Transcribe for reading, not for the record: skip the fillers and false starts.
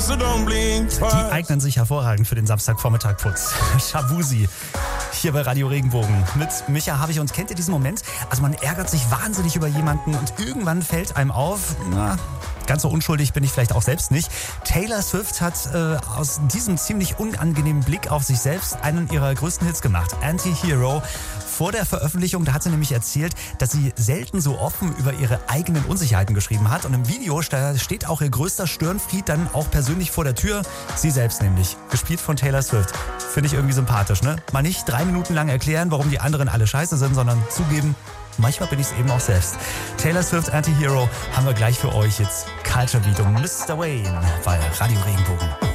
Die eignen sich hervorragend für den Samstagvormittag-Putz. Shabuzi. Hier bei Radio Regenbogen. Mit Micha habe ich uns. Kennt ihr diesen Moment? Also man ärgert sich wahnsinnig über jemanden und irgendwann fällt einem auf, ganz so unschuldig bin ich vielleicht auch selbst nicht. Taylor Swift hat aus diesem ziemlich unangenehmen Blick auf sich selbst einen ihrer größten Hits gemacht. Anti-Hero. Vor der Veröffentlichung, da hat sie nämlich erzählt, dass sie selten so offen über ihre eigenen Unsicherheiten geschrieben hat. Und im Video steht auch ihr größter Störenfried dann auch persönlich vor der Tür. Sie selbst nämlich. Gespielt von Taylor Swift. Finde ich irgendwie sympathisch, ne? Mal nicht 3 Minuten lang erklären, warum die anderen alle scheiße sind, sondern zugeben, manchmal bin ich es eben auch selbst. Taylor Swift Anti-Hero haben wir gleich für euch jetzt. Culture Beat und Mr. Wayne bei Radio Regenbogen.